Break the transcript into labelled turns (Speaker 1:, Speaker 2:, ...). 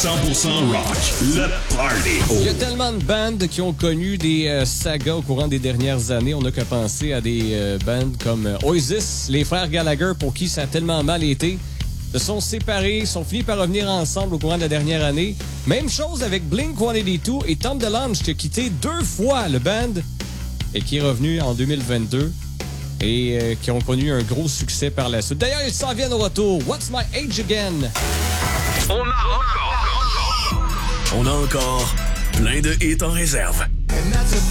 Speaker 1: rock, le party.
Speaker 2: Il y a tellement de bandes qui ont connu des sagas au courant des dernières années. On n'a qu'à penser à des bandes comme Oasis, les frères Gallagher, pour qui ça a tellement mal été. Se sont séparés, sont finis par revenir ensemble au courant de la dernière année. Même chose avec Blink-182 et Tom DeLonge qui a quitté 2 fois le band et qui est revenu en 2022 et qui ont connu un gros succès par la suite. D'ailleurs, ils s'en viennent au retour. What's My Age Again?
Speaker 1: On a encore plein de hits en réserve.